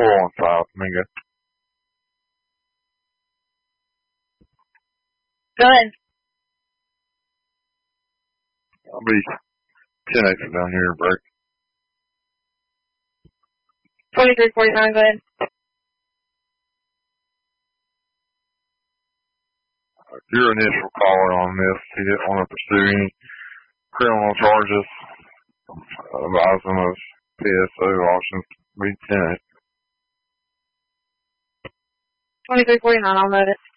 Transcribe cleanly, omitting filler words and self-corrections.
415, Mingo. Go ahead. I'll be 10 exit down here, break. 2349, go ahead. Your initial caller on this, he didn't want to pursue any criminal charges. Advise him of PSO options to be 10. 2349, I'll note it.